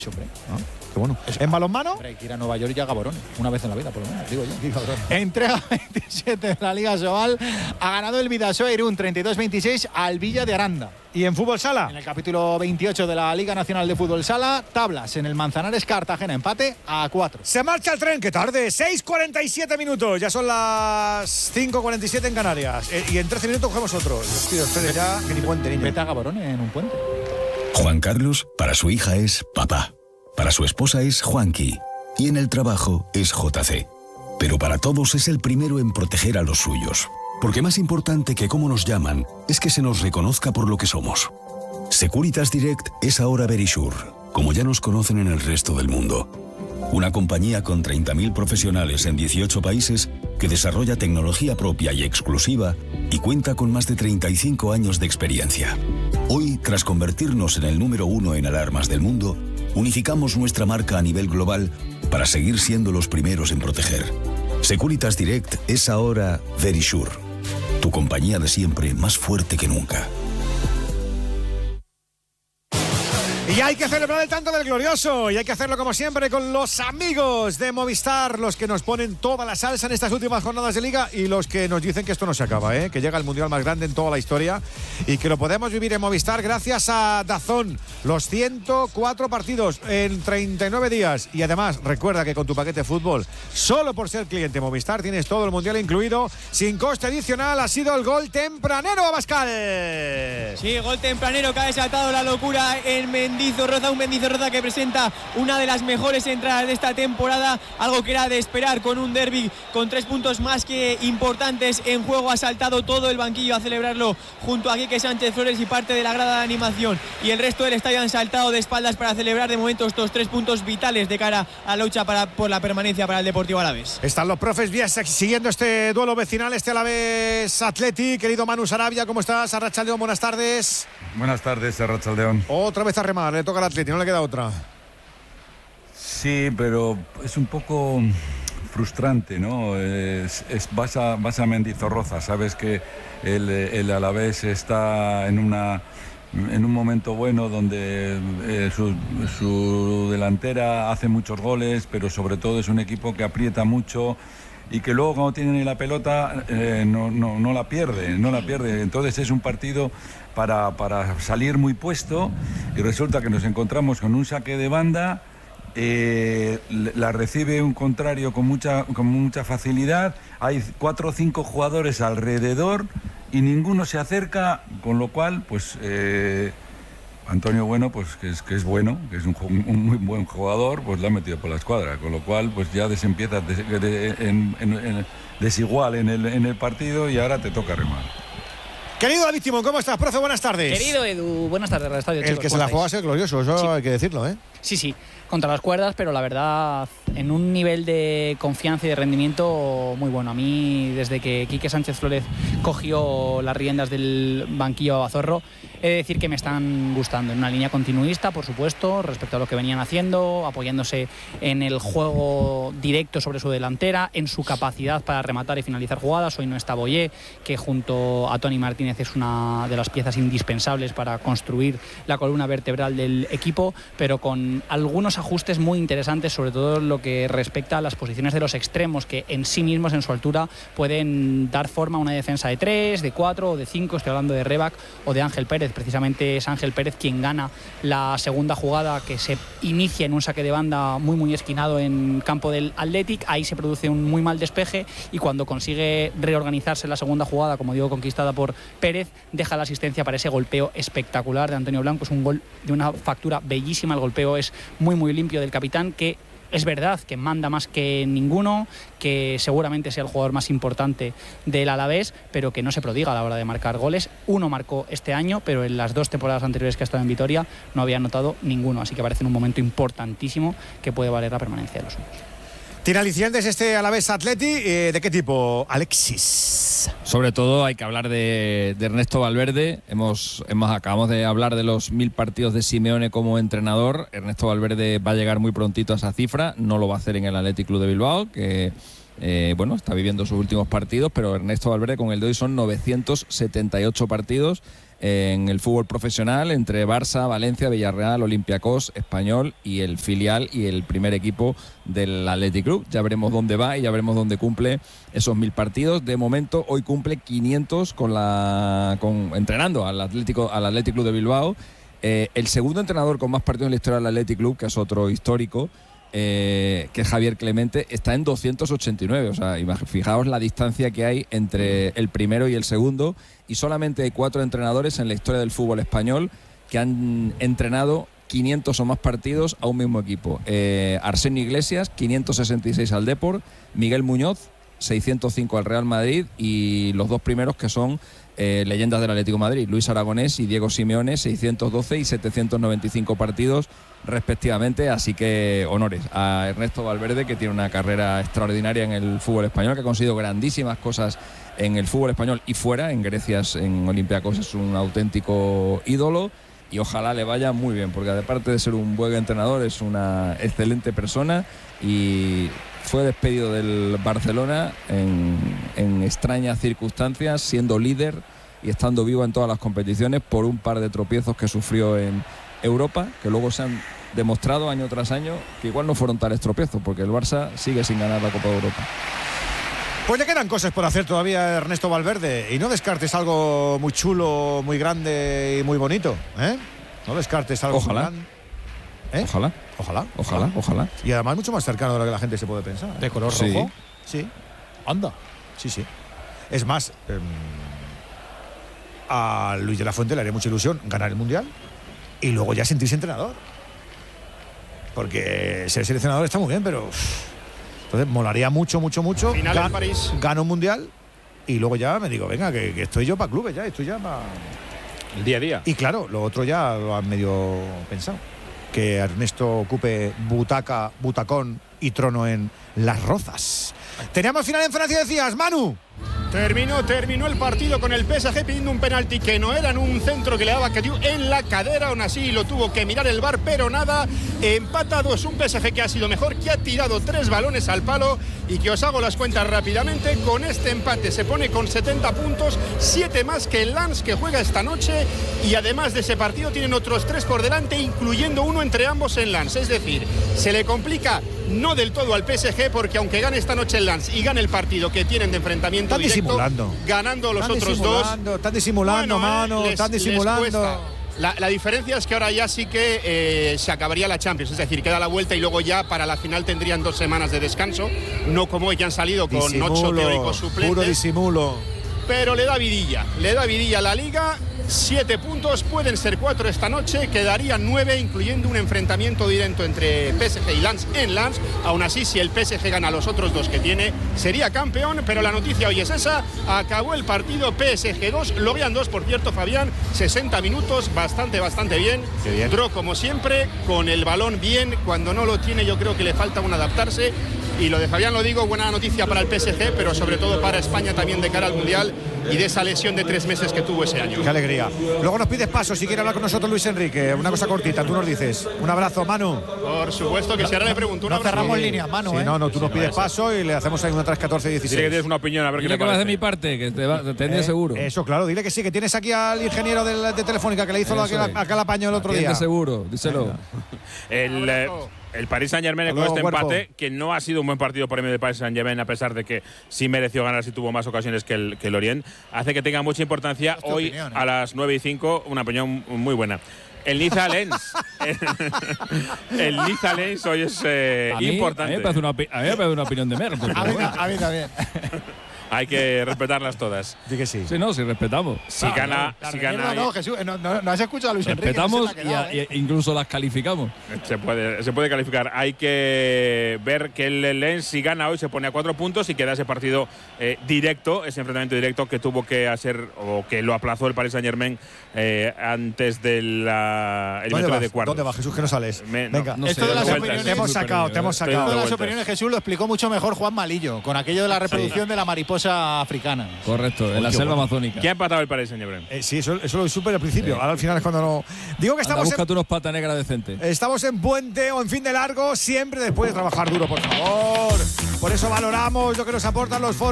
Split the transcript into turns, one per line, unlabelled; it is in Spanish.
Hombre,
¿no? Qué bueno. ¿En balonmano?
Hay que ir a Nueva York y a Gaborone, una vez en la vida, por lo menos, digo yo.
Entrega 27 de la Liga Sobal. Ha ganado el Bidasoa Irún 32-26 al Villa de Aranda. ¿Y en fútbol sala? En el capítulo 28 de la Liga Nacional de Fútbol Sala, tablas en el Manzanares Cartagena, empate a 4. Se marcha el tren, qué tarde, 6:47 minutos, ya son las 5:47 en Canarias. Y en 13 minutos cogemos otros. Tío, ustedes ya, que ni puente, niño.
Vete a Gaborone en un puente.
Juan Carlos, para su hija es papá. Para su esposa es Juanqui. Y en el trabajo es JC. Pero para todos es el primero en proteger a los suyos. Porque más importante que cómo nos llaman es que se nos reconozca por lo que somos. Securitas Direct es ahora Verisure, como ya nos conocen en el resto del mundo. Una compañía con 30.000 profesionales en 18 países que desarrolla tecnología propia y exclusiva y cuenta con más de 35 años de experiencia. Hoy, tras convertirnos en el número 1 en alarmas del mundo, unificamos nuestra marca a nivel global para seguir siendo los primeros en proteger. Securitas Direct es ahora Verisure, tu compañía de siempre más fuerte que nunca.
Y hay que celebrar el tanto del glorioso, y hay que hacerlo como siempre con los amigos de Movistar, los que nos ponen toda la salsa en estas últimas jornadas de Liga y los que nos dicen que esto no se acaba, que llega el Mundial más grande en toda la historia y que lo podemos vivir en Movistar gracias a DAZN. Los 104 partidos en 39 días. Y además, recuerda que con tu paquete fútbol, solo por ser cliente Movistar, tienes todo el Mundial incluido, sin coste adicional. Ha sido el gol tempranero, Abascal.
Sí, gol tempranero que ha desatado la locura en Mendizorroza, un Mendizorroza que presenta una de las mejores entradas de esta temporada, algo que era de esperar con un derbi con 3 puntos más que importantes en juego. Ha saltado todo el banquillo a celebrarlo junto a Quique Sánchez Flores y parte de la grada de animación, y el resto del estadio han saltado de espaldas para celebrar de momento estos 3 puntos vitales de cara a la lucha por la permanencia para el Deportivo Alavés.
Están los profes vías siguiendo este duelo vecinal, este Alavés Atleti. Querido Manu Sarabia, ¿cómo estás? Arratsaldeon, buenas tardes.
Buenas tardes, Arratsaldeon.
Otra vez a remar, le toca al Atleti, no le queda otra.
Sí, pero es un poco frustrante, ¿no? Vas a Mendizorroza, sabes que el Alavés está en un momento bueno donde su delantera hace muchos goles, pero sobre todo es un equipo que aprieta mucho y que luego cuando tienen la pelota no la pierde. Entonces es un partido para salir muy puesto, y resulta que nos encontramos con un saque de banda, la recibe un contrario con mucha facilidad, hay 4 o 5 jugadores alrededor y ninguno se acerca, con lo cual pues Antonio Bueno, pues que es bueno, que es un muy buen jugador, pues la ha metido por la escuadra, con lo cual pues ya desempieza desigual en el partido, y ahora te toca remar.
Querido David Timón, ¿cómo estás, profe? Buenas tardes.
Querido Edu, buenas tardes al estadio.
El
chicos,
que se la juega es el glorioso, eso sí. Hay que decirlo,
Sí, contra las cuerdas, pero la verdad, en un nivel de confianza y de rendimiento muy bueno. A mí, desde que Quique Sánchez Flores cogió las riendas del banquillo a Bazorro, he de decir que me están gustando. En una línea continuista, por supuesto, respecto a lo que venían haciendo, apoyándose en el juego directo sobre su delantera, en su capacidad para rematar y finalizar jugadas. Hoy no está Boyé, que junto a Toni Martínez es una de las piezas indispensables para construir la columna vertebral del equipo, pero con algunos ajustes muy interesantes, sobre todo lo que respecta a las posiciones de los extremos, que en sí mismos, en su altura, pueden dar forma a una defensa de 3, de 4 o de 5. Estoy hablando de Rebac o de Ángel Pérez. Precisamente es Ángel Pérez quien gana la segunda jugada, que se inicia en un saque de banda muy esquinado en campo del Athletic. Ahí se produce un muy mal despeje, y cuando consigue reorganizarse la segunda jugada, como digo, conquistada por Pérez, deja la asistencia para ese golpeo espectacular de Antonio Blanco. Es un gol de una factura bellísima. El golpeo es muy limpio del capitán, que es verdad que manda más que ninguno, que seguramente sea el jugador más importante del Alavés, pero que no se prodiga a la hora de marcar goles. Uno marcó este año, pero en las 2 temporadas anteriores que ha estado en Vitoria no había anotado ninguno, así que parece en un momento importantísimo que puede valer la permanencia de los suyos.
¿Tiene alicientes este Alavés Atleti? ¿De qué tipo, Alexis?
Sobre todo hay que hablar de Ernesto Valverde. Acabamos de hablar de los 1000 partidos de Simeone como entrenador. Ernesto Valverde va a llegar muy prontito a esa cifra. No lo va a hacer en el Athletic Club de Bilbao, que está viviendo sus últimos partidos, pero Ernesto Valverde con el de hoy son 978 partidos en el fútbol profesional entre Barça, Valencia, Villarreal, Olympiacos, Español y el filial y el primer equipo del Athletic Club. Ya veremos dónde va y ya veremos dónde cumple esos 1000 partidos. De momento hoy cumple 500 entrenando al Athletic Club de Bilbao. El segundo entrenador con más partidos en la historia del Athletic Club, que es otro histórico, que es Javier Clemente, está en 289. O sea, fijaos la distancia que hay entre el primero y el segundo, y solamente hay 4 entrenadores en la historia del fútbol español que han entrenado 500 o más partidos a un mismo equipo. Arsenio Iglesias, 566 al Depor, Miguel Muñoz, 605 al Real Madrid, y los 2 primeros que son leyendas del Atlético de Madrid, Luis Aragonés y Diego Simeone, 612 y 795 partidos respectivamente. Así que honores a Ernesto Valverde, que tiene una carrera extraordinaria en el fútbol español, que ha conseguido grandísimas cosas en el fútbol español y fuera. En Grecia, en Olympiacos, es un auténtico ídolo, y ojalá le vaya muy bien, porque aparte de ser un buen entrenador, es una excelente persona, y fue despedido del Barcelona en extrañas circunstancias, siendo líder y estando vivo en todas las competiciones, por un par de tropiezos que sufrió en Europa, que luego se han demostrado año tras año que igual no fueron tales tropiezos, porque el Barça sigue sin ganar la Copa de Europa.
Pues le quedan cosas por hacer todavía, Ernesto Valverde, y no descartes algo muy chulo, muy grande y muy bonito, ¿eh? No descartes algo
Ojalá.
muy grande.
Ojalá.
Y además mucho más cercano de lo que la gente se puede pensar, ¿eh?
¿De color
Sí.
rojo?
Sí,
Anda.
sí. Es más, a Luis de la Fuente le haría mucha ilusión ganar el Mundial y luego ya sentirse entrenador. Porque ser seleccionador está muy bien, pero entonces molaría mucho.
Final en París.
Gano un Mundial y luego ya me digo, venga, que estoy yo para clubes, ya estoy ya para...
El día a día.
Y claro, lo otro ya lo han medio pensado, que Ernesto ocupe butacón y trono en Las Rozas. Teníamos final en Francia, decías, Manu.
Terminó el partido con el PSG pidiendo un penalti que no era en un centro que le daba Cadiu en la cadera. Aún así lo tuvo que mirar el VAR, pero nada. Empatado, es un PSG que ha sido mejor, que ha tirado 3 balones al palo, y que os hago las cuentas rápidamente. Con este empate se pone con 70 puntos, 7 más que el Lens, que juega esta noche, y además de ese partido tienen otros 3 por delante, incluyendo uno entre ambos en Lens. Es decir, se le complica no del todo al PSG, porque aunque gane esta noche el Lens y gane el partido que tienen de enfrentamiento directo, ganando los otros dos.
Están disimulando, Manu, están disimulando.
La diferencia es que ahora ya sí que se acabaría la Champions, es decir, queda la vuelta y luego ya para la final tendrían 2 semanas de descanso, no como hoy que han salido con 8 teóricos suplentes.
Puro disimulo.
Pero le da vidilla a la Liga. 7 puntos, pueden ser 4 esta noche, quedarían 9, incluyendo un enfrentamiento directo entre PSG y Lens en Lens. Aún así, si el PSG gana a los otros 2 que tiene, sería campeón. Pero la noticia hoy es esa: acabó el partido, PSG 2, Lorient 2, por cierto, Fabián, 60 minutos, bastante bien. Draw como siempre, con el balón bien, cuando no lo tiene yo creo que le falta un adaptarse. Y lo de Fabián, lo digo, buena noticia para el PSG, pero sobre todo para España también de cara al Mundial y de esa lesión de 3 meses que tuvo ese año.
Qué alegría. Luego nos pides paso si quiere hablar con nosotros Luis Enrique. Una cosa cortita, tú nos dices. Un abrazo, Manu.
Por supuesto que si ahora le pregunto.
No cerramos líneas, Manu.
Sí, no, tú nos pides paso y le hacemos ahí una 3-14-16.
Dile que tienes una opinión, a ver qué
Dile
le
que vas
parece.
de mi parte, que te tendría seguro.
Eso, claro, dile que sí, que tienes aquí al ingeniero de Telefónica que le hizo acá el apaño el otro día.
Atiende seguro, díselo.
El Paris Saint-Germain con
luego,
este
cuerpo.
empate, que no ha sido un buen partido por medio del Paris Saint-Germain, a pesar de que sí mereció ganar, sí tuvo más ocasiones que el Lorient, hace que tenga mucha importancia hoy
opinión,
a las 9:05, una opinión muy buena. El Niza Lens. El Niza Lens hoy es importante.
A mí me parece una opinión de merda.
A mí también.
Hay que respetarlas todas.
Di que sí.
Sí, no, si respetamos.
Si gana.
No, Jesús, no has escuchado a Luis Enrique.
Respetamos
no se la ha quedado,
e incluso las calificamos.
Se puede calificar. Hay que ver que el Lens, si gana hoy, se pone a 4 puntos y queda ese partido directo, ese enfrentamiento directo que tuvo que hacer, o que lo aplazó el Paris Saint-Germain antes del eliminatoria de cuartos.
¿Dónde va, Jesús, que no sales? Venga.
No
Esto de las
doy
opiniones-
Te hemos sacado.
Esto de las
vueltas.
opiniones, Jesús, lo explicó mucho mejor Juan Malillo, con aquello de la reproducción de la mariposa africana.
Correcto, en la selva amazónica.
¿Quién ha empatado el Paris Saint-Germain?
Sí, eso lo supe al principio. Ahora al final es cuando no. Digo que
Anda, búscate unos pata negra decentes.
estamos en puente o en fin de largo, siempre después de trabajar duro, por favor. Por eso valoramos lo que nos aportan los foros.